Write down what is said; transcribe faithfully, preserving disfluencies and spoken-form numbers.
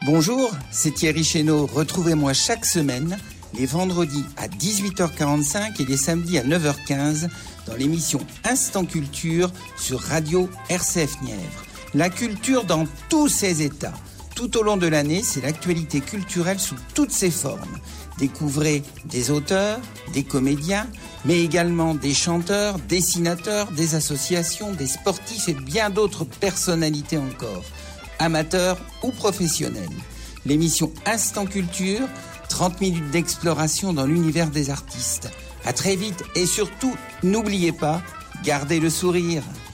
Bonjour, c'est Thierry Chénaud. Retrouvez-moi chaque semaine, les vendredis à dix-huit heures quarante-cinq et les samedis à neuf heures quinze dans l'émission Instant Culture sur Radio R C F Nièvre. La culture dans tous ses états. Tout au long de l'année, c'est l'actualité culturelle sous toutes ses formes. Découvrez des auteurs, des comédiens, mais également des chanteurs, dessinateurs, des associations, des sportifs et bien d'autres personnalités encore, amateurs ou professionnels. L'émission Instant Culture, trente minutes d'exploration dans l'univers des artistes. À très vite et surtout, n'oubliez pas, gardez le sourire.